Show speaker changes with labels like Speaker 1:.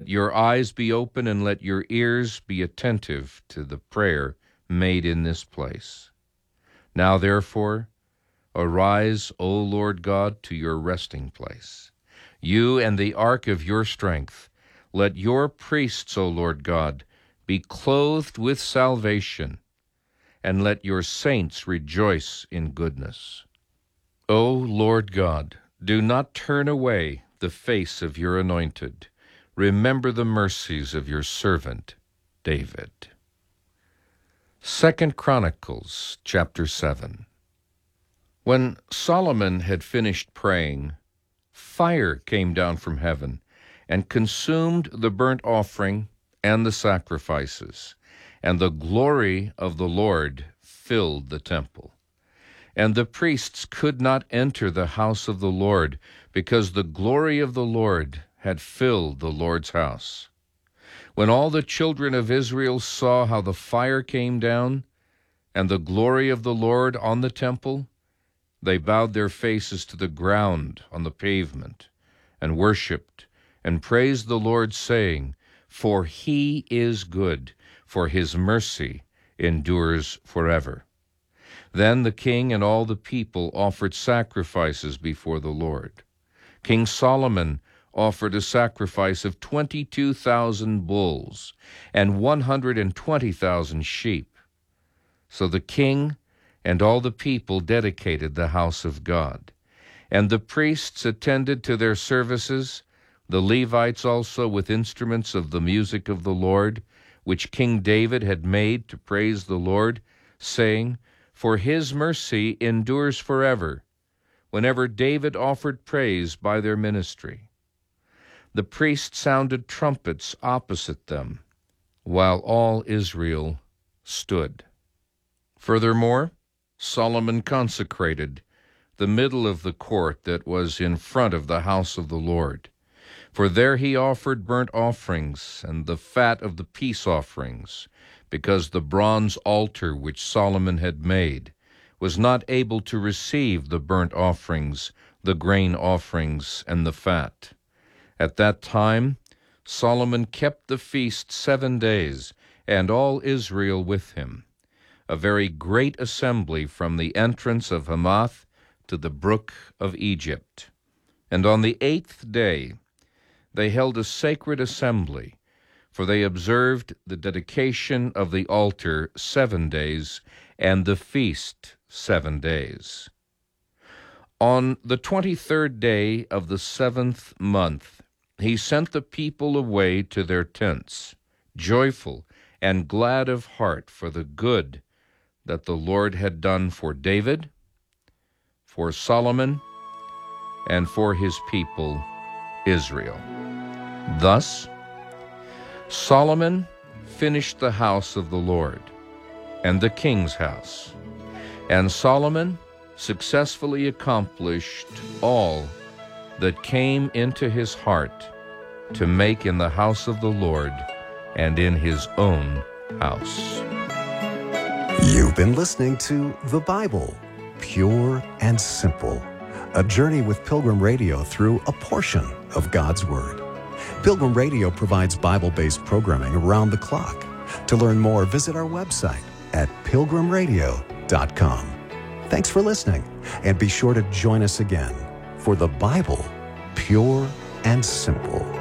Speaker 1: Let your eyes be open and let your ears be attentive to the prayer made in this place. Now, therefore, arise, O Lord God, to your resting place, you and the ark of your strength. Let your priests, O Lord God, be clothed with salvation, and let your saints rejoice in goodness. O Lord God, do not turn away the face of your anointed. Remember the mercies of your servant David. 2 Chronicles chapter 7. When Solomon had finished praying, fire came down from heaven and consumed the burnt offering and the sacrifices, and the glory of the Lord filled the temple. And the priests could not enter the house of the Lord, because the glory of the Lord had filled the Lord's house. When all the children of Israel saw how the fire came down, and the glory of the Lord on the temple, they bowed their faces to the ground on the pavement, and worshipped, and praised the Lord, saying, For he is good, for his mercy endures forever. Then the king and all the people offered sacrifices before the Lord. King Solomon offered a sacrifice of 22,000 bulls and 120,000 sheep. So the king and all the people dedicated the house of God. And the priests attended to their services, the Levites also with instruments of the music of the Lord, which King David had made to praise the Lord, saying, For his mercy endures forever, whenever David offered praise by their ministry. The priests sounded trumpets opposite them, while all Israel stood. Furthermore, Solomon consecrated the middle of the court that was in front of the house of the Lord. For there he offered burnt offerings and the fat of the peace offerings, because the bronze altar which Solomon had made was not able to receive the burnt offerings, the grain offerings, and the fat. At that time Solomon kept the feast 7 days, and all Israel with him, a very great assembly from the entrance of Hamath to the brook of Egypt. And on the 8th day they held a sacred assembly, for they observed the dedication of the altar 7 days, and the feast 7 days. On the 23rd day of the 7th month, he sent the people away to their tents, joyful and glad of heart for the good that the Lord had done for David, for Solomon, and for his people Israel. Thus, Solomon finished the house of the Lord and the king's house, and Solomon successfully accomplished all that came into his heart to make in the house of the Lord and in his own house.
Speaker 2: You've been listening to The Bible, Pure and Simple, a journey with Pilgrim Radio through a portion of God's Word. Pilgrim Radio provides Bible-based programming around the clock. To learn more, visit our website at pilgrimradio.com. Thanks for listening, and be sure to join us again for The Bible, Pure and Simple.